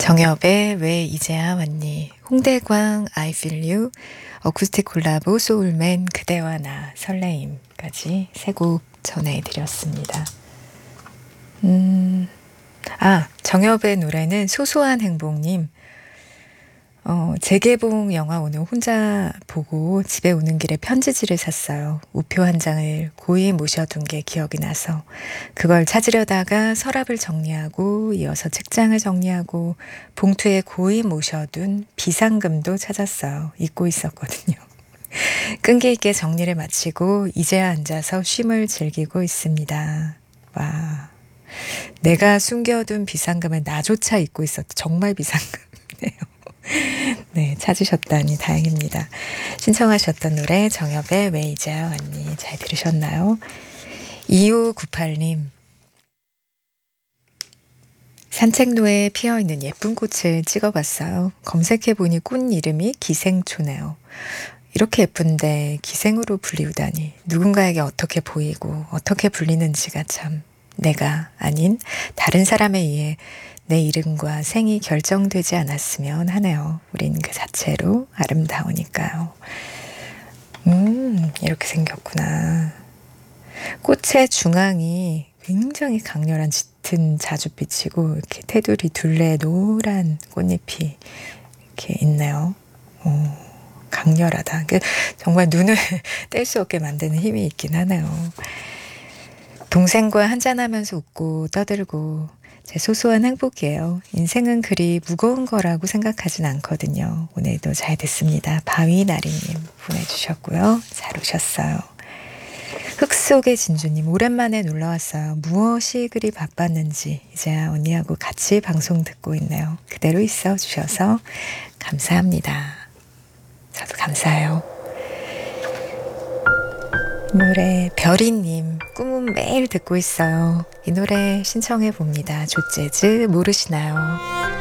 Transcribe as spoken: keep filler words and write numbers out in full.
정엽의 왜 이제야 왔니, 홍대광 I feel you, 어쿠스틱 콜라보 소울맨 그대와 나 설레임까지 세 곡 전해드렸습니다. 음, 아 정엽의 노래는 소소한 행복님, 어, 재개봉 영화 오늘 혼자 보고 집에 오는 길에 편지지를 샀어요. 우표 한 장을 고이 모셔둔 게 기억이 나서 그걸 찾으려다가 서랍을 정리하고 이어서 책장을 정리하고 봉투에 고이 모셔둔 비상금도 찾았어요. 잊고 있었거든요. 끈기 있게 정리를 마치고 이제야 앉아서 쉼을 즐기고 있습니다. 와, 내가 숨겨둔 비상금을 나조차 잊고 있었다. 정말 비상금이네요. 네, 찾으셨다니 다행입니다. 신청하셨던 노래 정엽의 왜 이제야 왔니 잘 들으셨나요? 이오구팔님, 산책로에 피어있는 예쁜 꽃을 찍어봤어요. 검색해보니 꽃 이름이 기생초네요. 이렇게 예쁜데 기생으로 불리우다니, 누군가에게 어떻게 보이고 어떻게 불리는지가 참 내가 아닌 다른 사람에 의해 내 이름과 생이 결정되지 않았으면 하네요. 우린 그 자체로 아름다우니까요. 음, 이렇게 생겼구나. 꽃의 중앙이 굉장히 강렬한 짙은 자줏빛이고 이렇게 테두리 둘레에 노란 꽃잎이 이렇게 있네요. 오, 강렬하다. 정말 눈을 뗄 수 없게 만드는 힘이 있긴 하네요. 동생과 한잔하면서 웃고 떠들고 제 소소한 행복이에요. 인생은 그리 무거운 거라고 생각하진 않거든요. 오늘도 잘 듣습니다. 바위나리님 보내주셨고요. 잘 오셨어요. 흙 속의 진주님, 오랜만에 놀러왔어요. 무엇이 그리 바빴는지 이제야 언니하고 같이 방송 듣고 있네요. 그대로 있어 주셔서 감사합니다. 저도 감사해요. 노래 별이님, 꿈은 매일 듣고 있어요. 이 노래 신청해 봅니다. 조재즈 모르시나요?